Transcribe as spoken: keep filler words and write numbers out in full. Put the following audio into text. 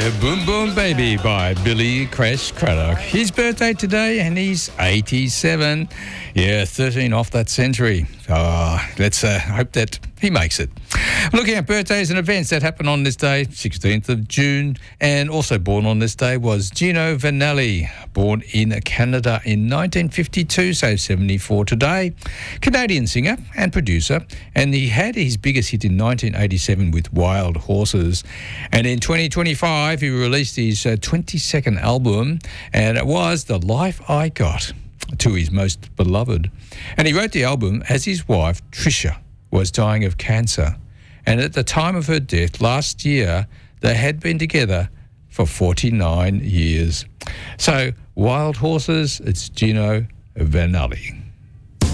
Yeah, Boom Boom Baby by Billy Crash Craddock. His birthday today and he's eighty-seven. Yeah, thirteen off that century. Oh, let's uh, hope that he makes it. Looking at birthdays and events that happened on this day, sixteenth of June, and also born on this day was Gino Vannelli, born in Canada in nineteen fifty-two, so seventy-four today. Canadian singer and producer, and he had his biggest hit in nineteen eighty-seven with Wild Horses. And in twenty twenty-five, he released his uh, twenty-second album, and it was The Life I Got, to his most beloved. And he wrote the album as his wife, Trisha, was dying of cancer. And at the time of her death last year, they had been together for forty-nine years. So, Wild Horses, it's Gino Vannelli.